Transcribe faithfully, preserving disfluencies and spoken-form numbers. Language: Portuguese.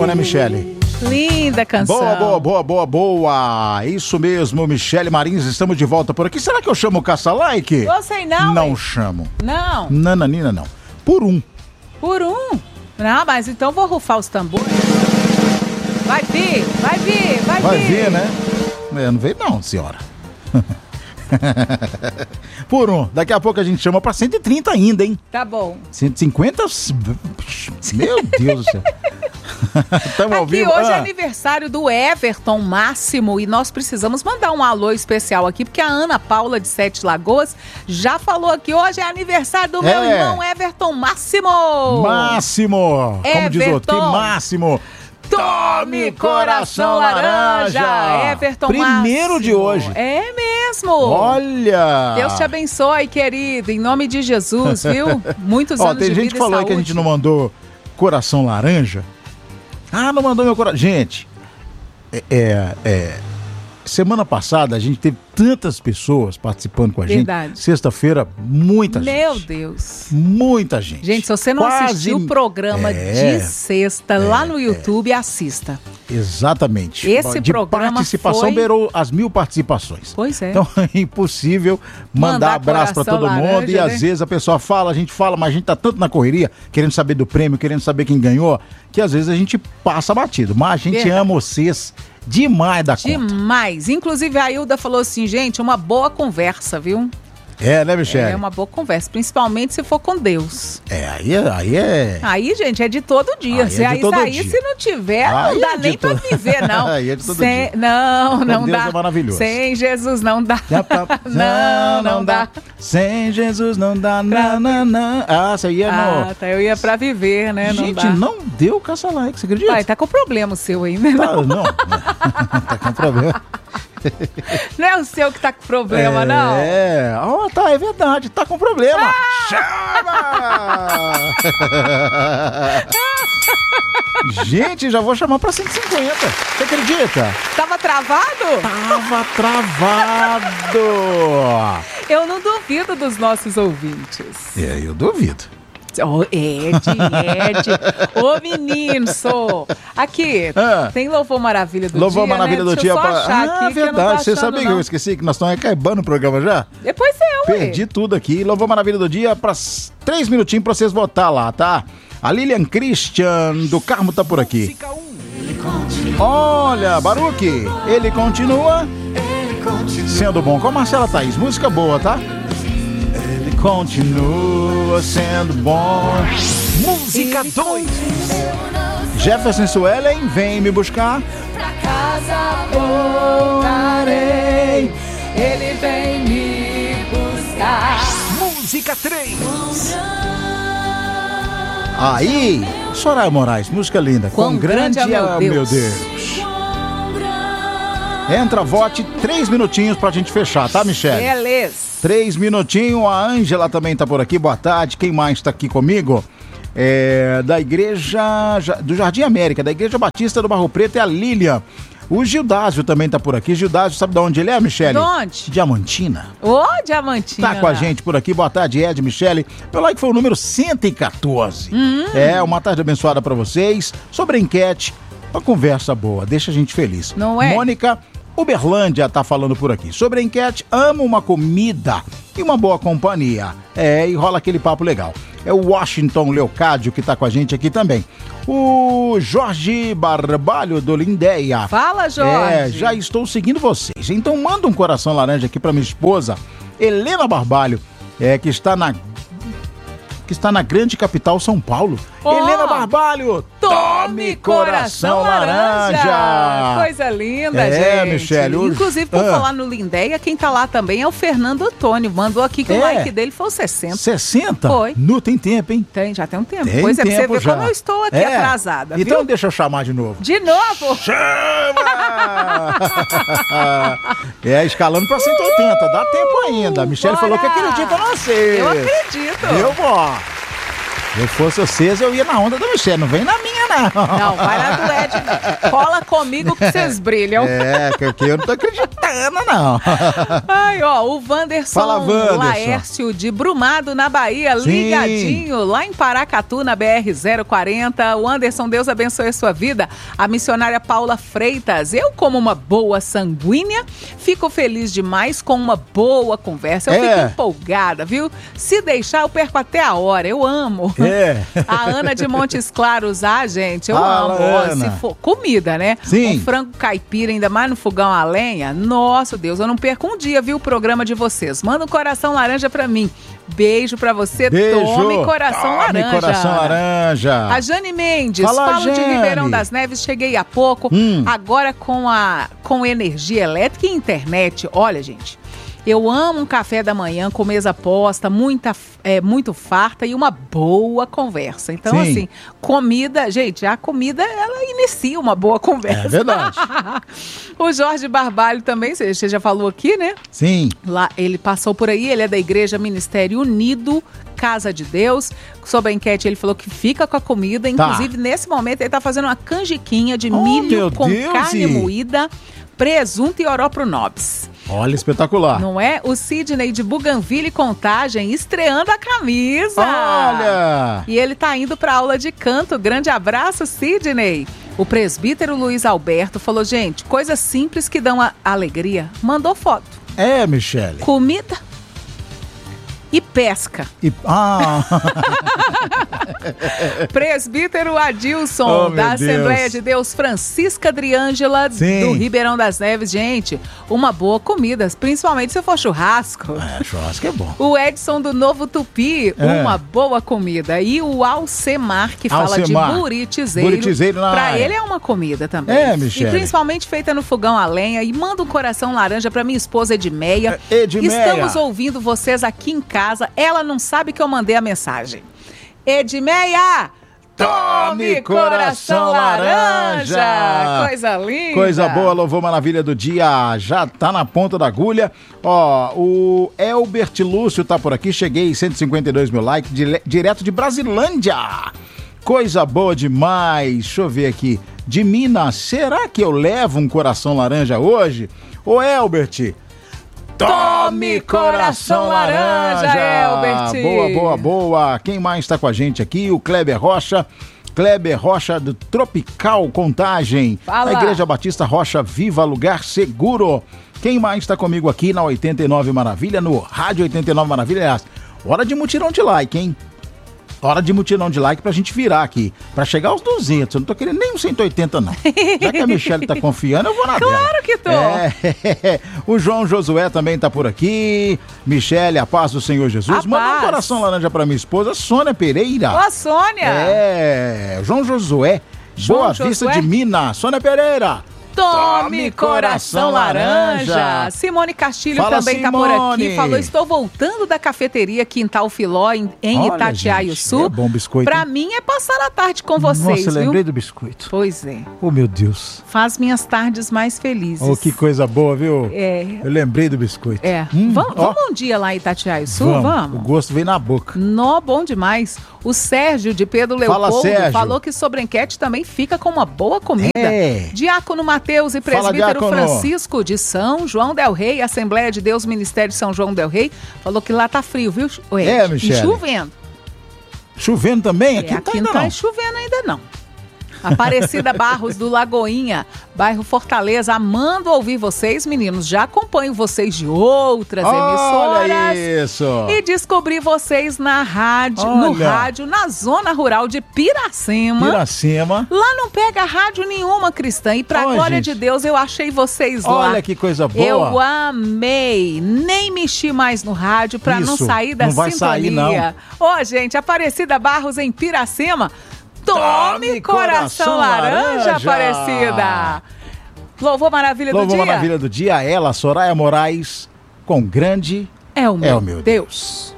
né, Michele? Linda canção. Boa, boa, boa, boa, boa. Isso mesmo, Michele Marins, estamos de volta por aqui. Será que eu chamo o caça-like? Você não, Não hein? chamo. Não. Nananina, não. Por um. Por um? Não, mas então vou rufar os tambores. Vai vir, vai vir, vai, Vai vir. vir, né? É, não veio não, senhora. Por um. Daqui a pouco a gente chama pra cento e trinta ainda, hein? Tá bom. cento e cinquenta? Meu Deus do céu. Tamo ao Aqui vivo. hoje é Ah. aniversário do Everton Máximo e nós precisamos mandar um alô especial aqui, porque a Ana Paula de Sete Lagoas já falou aqui, hoje é aniversário do meu É. irmão Everton Máximo. Máximo! Como diz outro, que Everton. máximo! Tome coração laranja! Everton Primeiro Máximo. de hoje. É mesmo! Olha! Deus te abençoe, querido, em nome de Jesus, viu? Muitos Ó, anos tem de gente vida que falou e aí que a gente saúde. não mandou coração laranja. Ah, não mandou meu coração. Gente, é, é, é, semana passada a gente teve tantas pessoas participando com a Verdade. gente. Sexta-feira, muita gente. Meu Deus! Muita gente. Gente, se você não Quase- assistiu o programa É, de sexta lá no YouTube, assista. Exatamente. Esse de programa participação foi- beirou as mil participações. Pois é. Então é impossível mandar, Mandar abraço pra coração todo mundo laranja, e às né? vezes a pessoa fala, a gente fala, mas a gente tá tanto na correria, querendo saber do prêmio, querendo saber quem ganhou, que às vezes a gente passa batido. Mas a gente Verdade. ama vocês demais da conta. Demais. Inclusive a Hilda falou assim, gente, uma boa conversa, viu? É, né, Michele? É uma boa conversa, principalmente se for com Deus. É, aí, é- aí é... Aí, gente, é de todo dia. Aí é Se de aí, todo aí dia. se não tiver, Aí não dá é de nem pra todo- viver, não. Aí é de todo Sem... dia. Não, Com não Deus dá. é maravilhoso. Sem Jesus não dá. Já tá- Não, não dá. Sem Jesus não dá, não, não, não. Ah, isso aí é Ah, no... tá. Eu ia pra viver, né? Não Gente, dá. não deu caça-like, você acredita? Vai, tá com problema o seu aí, né? Tá, não, tá com problema. Não é o seu que tá com problema, não? É, ó, tá, é verdade, tá com problema. Chama! Gente, já vou chamar pra cento e cinquenta. Você acredita? Tava travado? Tava travado. Eu não duvido dos nossos ouvintes. É, eu duvido. Ô, Ed, Ed. Ô, menino, sou. Aqui, Ah. tem Louvor Maravilha do Louvor Dia, Maravilha né? do Deixa Dia eu só pra... achar Ah, aqui, que eu não tô verdade. Você achando, sabia que não. eu esqueci que nós estamos acabando o programa já? Depois é, ué. Perdi tudo aqui. Louvor Maravilha do Dia para três minutinhos pra vocês votar lá, tá? A Lilian Christian do Carmo tá por aqui. Olha, Baruque, ele continua sendo bom. Com a Marcela Thaís, música boa, tá? Ele continua sendo bom. Música dois. Jefferson Suelen, vem me buscar. Pra casa voltarei, ele vem me buscar. Música três. Aí, Soraya Moraes, música linda. Quão grande é meu Deus. meu Deus. Entra, vote, três minutinhos pra gente fechar, tá, Michele? Beleza. Três minutinhos, a Ângela também tá por aqui, boa tarde. Quem mais tá aqui comigo? É, da igreja, do Jardim América, da Igreja Batista do Barro Preto, é a Lília. O Gildásio também tá por aqui. Gildásio, sabe de onde ele é, Michele? De onde? Diamantina. Ô, Diamantina. Tá com a gente por aqui. Boa tarde, Ed, Michele. Meu like foi o número cento e quatorze. Hum. É, uma tarde abençoada pra vocês. Sobre a enquete, uma conversa boa, deixa a gente feliz. Não é? Mônica Uberlândia tá falando por aqui. Sobre a enquete, amo uma comida e uma boa companhia. É, e rola aquele papo legal. É o Washington Leocádio que tá com a gente aqui também. O Jorge Barbalho do Lindéia. Fala, Jorge. É, já estou seguindo vocês. Então manda um coração laranja aqui pra minha esposa, Helena Barbalho, é, que está na que está na grande capital São Paulo. Oh, Helena Barbalho, tome coração laranja. Coisa linda, É, gente. Michele, hoje- Inclusive, por Ah. falar no Lindéia, quem tá lá também é o Fernando Antônio. Mandou aqui que É. o like dele foi o sessenta. sessenta? Foi. Nu, tem tempo, hein? Tem, já tem um tempo. Tem pois é, pra você tempo ver já. como eu estou aqui É. atrasada, Então viu? deixa eu chamar de novo. De novo? Chama! É, escalando pra cento e oitenta, dá tempo ainda. A Michele Bora! falou que acredita em você. Eu acredito. Eu vou. Se eu fosse vocês, eu ia na onda da Michele, não vem na minha, não. Não, vai lá do Ed. Cola comigo que vocês brilham. É, que que eu não tô acreditando. Ana, não. Ai, ó, o Wanderson, Fala, Wanderson. Laércio de Brumado, na Bahia, Sim. ligadinho, lá em Paracatu, na B R zero quarenta. O Anderson, Deus abençoe a sua vida. A missionária Paula Freitas, eu como uma boa sanguínea, fico feliz demais com uma boa conversa. Eu É. fico empolgada, viu? Se deixar, eu perco até a hora, eu amo. É. A Ana de Montes Claros, ah, gente, eu Fala, amo. Ó, Ana. se for comida, né? Sim. Um frango caipira, ainda mais no fogão a lenha. Nossa, Deus, eu não perco um dia, viu, o programa de vocês. Manda um coração laranja pra mim. Beijo pra você. Beijo. Tome coração Tome laranja. coração laranja. A Jane Mendes, Fala, falo de Jane. Ribeirão das Neves, cheguei há pouco. Hum. Agora com a com energia elétrica e internet. Olha, gente, eu amo um café da manhã com mesa posta, muita, é, muito farta e uma boa conversa. Então, Sim. assim, comida, gente, a comida, ela inicia uma boa conversa. É verdade. O Jorge Barbalho também, você já falou aqui, né? Sim. Lá, ele passou por aí, ele é da Igreja Ministério Unido, Casa de Deus. Sobre a enquete, ele falou que fica com a comida. Inclusive, nesse momento, ele está fazendo uma canjiquinha de Oh, milho meu com Deus, carne e- moída, presunto e oropronobis. Olha, espetacular. Não é? O Sidney de Buganville Contagem estreando a camisa. Olha! E ele tá indo para aula de canto. Grande abraço, Sidney. O presbítero Luiz Alberto falou, gente, coisas simples que dão a alegria. Mandou foto. É, Michele. Comida e pesca. E... Ah! Presbítero Adilson, Oh, meu da Deus. Assembleia de Deus Francisca Adriângela, Sim. do Ribeirão das Neves. Gente, uma boa comida, principalmente se for churrasco. É, churrasco é bom. O Edson do Novo Tupi, É. uma boa comida. E o Alcemar, que fala Alcemar. de buritizeiro. Buritizeiro na Pra área. ele é uma comida também. É, Michele. E principalmente feita no fogão a lenha. E manda um coração laranja pra minha esposa Edmeia. É, Edmeia. Estamos ouvindo vocês aqui em casa. Ela não sabe que eu mandei a mensagem. Edmeia! Tome coração laranja! Coisa linda! Coisa boa, louvor maravilha do dia, já tá na ponta da agulha. Ó, o Elbert Lúcio tá por aqui, cheguei, cento e cinquenta e dois mil likes, dire- direto de Brasilândia. Coisa boa demais, deixa eu ver aqui. De Minas, será que eu levo um coração laranja hoje? Ô Elbert, tome coração laranja! Elbert! Boa, boa, boa. Quem mais está com a gente aqui? O Kleber Rocha. Kleber Rocha do Tropical Contagem. Fala. Da Igreja Batista Rocha Viva, lugar seguro. Quem mais está comigo aqui na oitenta e nove Maravilha, no Rádio oitenta e nove Maravilha? Aliás, hora de mutirão de like, hein? Hora de mutirão de like pra gente virar aqui. Pra chegar aos duzentos. Eu não tô querendo nem uns cento e oitenta, não. Já que a Michele tá confiando, eu vou na dela. Claro que tô. É. O João Josué também tá por aqui. Michele, a paz do Senhor Jesus. A Manda um paz. coração laranja pra minha esposa, Sônia Pereira. Ô, Sônia! É, João Josué. João Boa Josué. Vista de Minas. Sônia Pereira. Tome coração laranja. Simone Castilho Fala, também tá por Simone. aqui. Falou, estou voltando da cafeteria Quintal Filó em, em Olha, Itatiaio gente, Sul. é bom biscoito, Pra hein? mim é passar a tarde com vocês, Nossa, viu? lembrei do biscoito. Pois é. Oh, meu Deus. Faz minhas tardes mais felizes. Oh, que coisa boa, viu? É. Eu lembrei do biscoito. É. Hum, vamos, ó. vamos um dia lá em Itatiaio Sul? Vamos. Vamos. O gosto veio na boca. Nó, bom demais. O Sérgio de Pedro Fala, Leopoldo Sérgio. falou que sobre a enquete também fica com uma boa comida. É. Diácono Mateus e Fala, presbítero diácono. Francisco de São João del Rei, Assembleia de Deus, Ministério de São João del Rei, falou que lá tá frio, viu? Ué, É, e Michele. chovendo. Chovendo também? Aqui É, não tá aqui ainda não tá não. chovendo ainda não. Aparecida Barros do Lagoinha, bairro Fortaleza, amando ouvir vocês, meninos. Já acompanho vocês de outras Olha emissoras. isso. E descobri vocês na rádio, no Olha. rádio, na zona rural de Piracema. Piracema. Lá não pega rádio nenhuma cristã. E pra Ó, glória gente. de Deus, eu achei vocês lá. Olha que coisa boa. Eu amei. Nem mexi mais no rádio pra não Isso, sair da não vai sair, sintonia. Ó, gente, Aparecida Barros em Piracema. Tome, Tome coração, coração laranja, laranja. Aparecida. Louvor Maravilha Louvor do dia. Maravilha do dia, ela, Soraya Moraes, com grande É o meu, É o meu Deus.